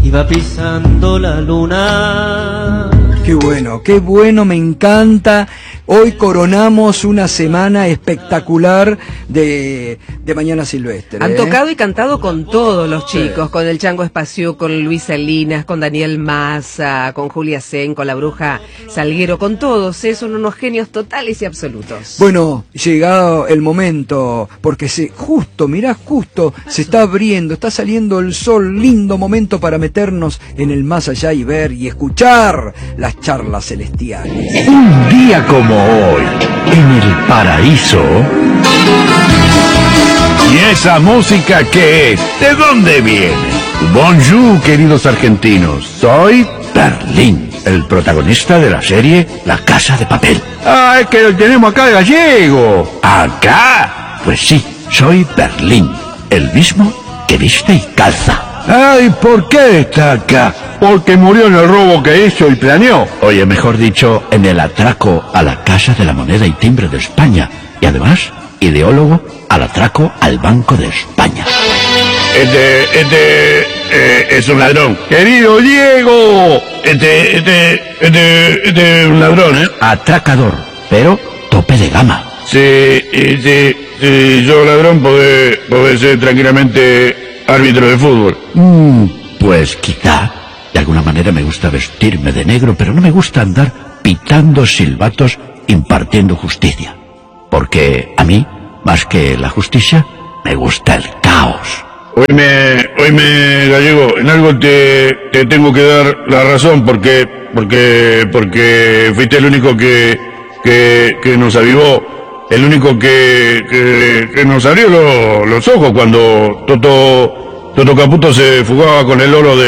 y va pisando la luna. Qué bueno, me encanta. Hoy coronamos una semana espectacular de Mañana Silvestre. Han tocado y cantado con todos los chicos, sí. Con el Chango Espacio, con Luis Salinas, con Daniel Massa, con Julia Sen, con la Bruja Salguero, con todos, son unos genios totales y absolutos. Bueno, llegado el momento, porque justo se está abriendo, está saliendo el sol, lindo momento para meternos en el más allá y ver y escuchar las charlas celestiales. Un día como hoy, en el paraíso. ¿Y esa música qué es? ¿De dónde viene? Bonjour, queridos argentinos. Soy Berlín, el protagonista de la serie La Casa de Papel. Ah, es que lo tenemos acá de gallego. ¿Acá? Pues sí, soy Berlín, el mismo que viste y calza. Ay, ¿por qué está acá? Porque murió en el robo que hizo y planeó. Oye, mejor dicho, en el atraco a la Casa de la Moneda y Timbre de España. Y además, ideólogo al atraco al Banco de España. Es un ladrón. Querido Diego. Este es un ladrón, ¿eh? Atracador, pero tope de gama. Sí, yo ladrón puede ser tranquilamente árbitro de fútbol. Pues quizá, de alguna manera me gusta vestirme de negro, pero no me gusta andar pitando silbatos impartiendo justicia. Porque a mí, más que la justicia, me gusta el caos. Oíme, Gallego, en algo te tengo que dar la razón, porque fuiste el único que nos avivó, el único que nos abrió los ojos cuando Toto Caputo se fugaba con el oro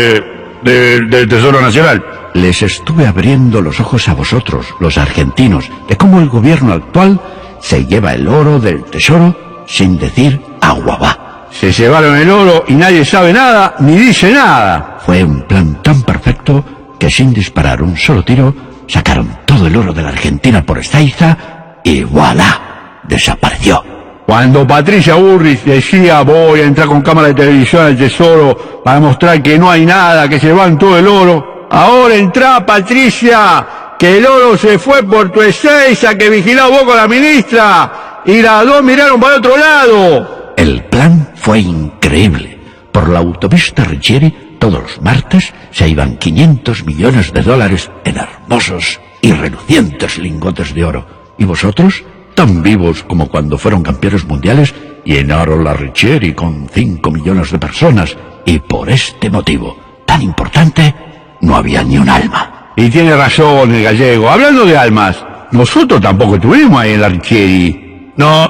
del Tesoro Nacional. Les estuve abriendo los ojos a vosotros, los argentinos, de cómo el gobierno actual se lleva el oro del tesoro sin decir agua va. Se llevaron el oro y nadie sabe nada, ni dice nada. Fue un plan tan perfecto que sin disparar un solo tiro, sacaron todo el oro de la Argentina por Ezeiza y ¡voilá! Desapareció. Cuando Patricia Bullrich decía voy a entrar con cámara de televisión al tesoro para mostrar que no hay nada, que se van todo el oro, ahora entra Patricia, que el oro se fue por tu Ezeiza, que vigilaba vos con la ministra, y las dos miraron para otro lado. El plan fue increíble. Por la autopista Riccieri, todos los martes se iban 500 millones de dólares en hermosos y relucientes lingotes de oro. ¿Y vosotros? Tan vivos como cuando fueron campeones mundiales, llenaron la Riccieri con 5 millones de personas, y por este motivo tan importante no había ni un alma. Y tiene razón el Gallego. Hablando de almas, nosotros tampoco estuvimos ahí en la Riccieri. No,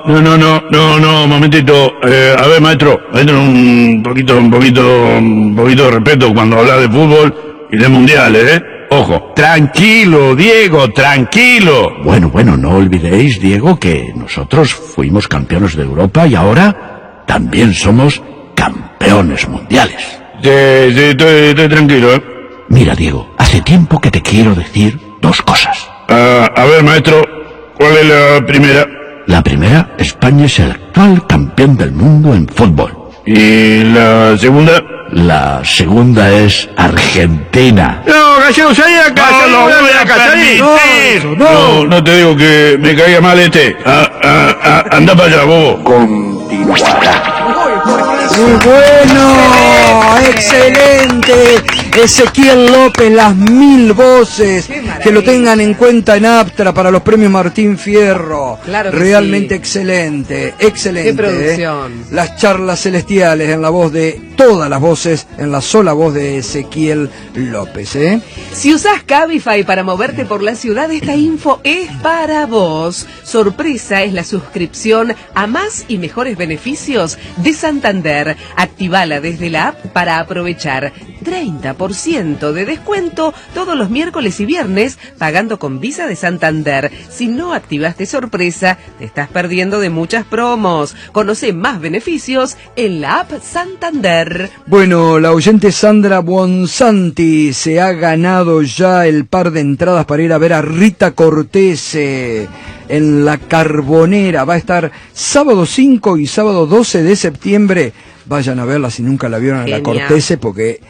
momentito. A ver, maestro, un poquito de respeto cuando habla de fútbol y de mundiales, ¿eh? Ojo. Tranquilo, Diego, tranquilo. Bueno, no olvidéis, Diego, que nosotros fuimos campeones de Europa y ahora también somos campeones mundiales. Sí, estoy tranquilo, ¿eh? Mira, Diego, hace tiempo que te quiero decir dos cosas. A ver, maestro, ¿cuál es la primera? La primera, España es el actual campeón del mundo en fútbol. ¿Y la segunda? La segunda es Argentina. No, Gallego, salí de acá, no te digo que me caía mal este. Anda para allá, bobo. Continuará. Muy bueno, excelente. Ezequiel López, las 1000 voces, que lo tengan en cuenta en Aptra para los premios Martín Fierro. Claro que realmente sí. Excelente. Qué producción. Las charlas celestiales en la voz de todas las voces, en la sola voz de Ezequiel López, Si usás Cabify para moverte por la ciudad, esta info es para vos. Sorpresa es la suscripción a más y mejores beneficios de Santander. Activala desde la app para aprovechar 30% de descuento todos los miércoles y viernes pagando con Visa de Santander. Si no activaste Sorpresa, te estás perdiendo de muchas promos. Conoce más beneficios en la app Santander. Bueno, la oyente Sandra Buonsanti se ha ganado ya el par de entradas para ir a ver a Rita Cortese en La Carbonera. Va a estar sábado 5 y sábado 12 de septiembre. Vayan a verla si nunca la vieron. Genial. A La Cortese, porque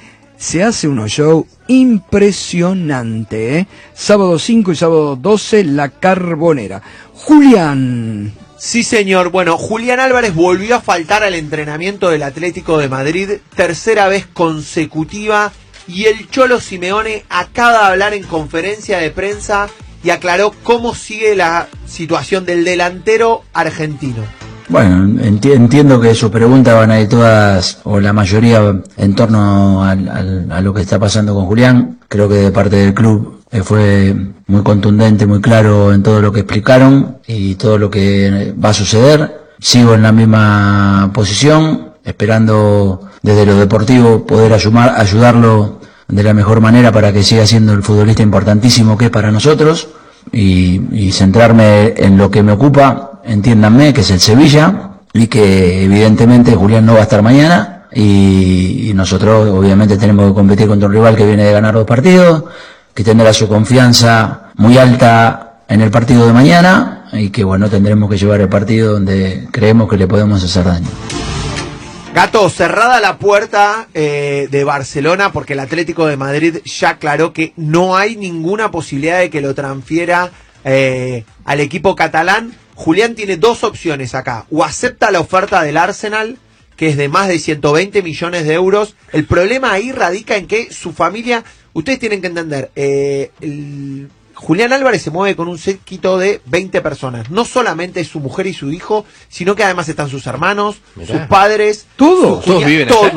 se hace unos show impresionante, ¿eh? Sábado 5 y sábado 12, La Carbonera. Julián. Sí, señor. Bueno, Julián Álvarez volvió a faltar al entrenamiento del Atlético de Madrid, tercera vez consecutiva, y el Cholo Simeone acaba de hablar en conferencia de prensa y aclaró cómo sigue la situación del delantero argentino. Bueno, entiendo que sus preguntas van a ir todas, o la mayoría, en torno a lo que está pasando con Julián. Creo que de parte del club fue muy contundente, muy claro en todo lo que explicaron y todo lo que va a suceder. Sigo en la misma posición, esperando desde lo deportivo poder ayudarlo de la mejor manera para que siga siendo el futbolista importantísimo que es para nosotros y centrarme en lo que me ocupa. Entiéndanme, que es el Sevilla, y que evidentemente Julián no va a estar mañana, y nosotros obviamente tenemos que competir contra un rival que viene de ganar 2 partidos, que tendrá su confianza muy alta en el partido de mañana, y que bueno, tendremos que llevar el partido donde creemos que le podemos hacer daño. Gato, cerrada la puerta de Barcelona, porque el Atlético de Madrid ya aclaró que no hay ninguna posibilidad de que lo transfiera al equipo catalán. Julián tiene 2 opciones acá: o acepta la oferta del Arsenal, que es de más de 120 millones de euros. El problema ahí radica en que su familia, ustedes tienen que entender, Julián Álvarez se mueve con un séquito de 20 personas. No solamente su mujer y su hijo, sino que además están sus hermanos, sus padres, todos viven allá.